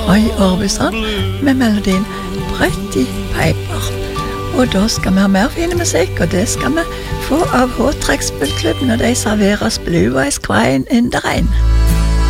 Roy Orbison med melodien Pretty Piper. Og da skal vi ha mer fin musikk, og det skal vi få av H-Track Spillklubben, og de serverer Blue Eyes Crying in the Rain.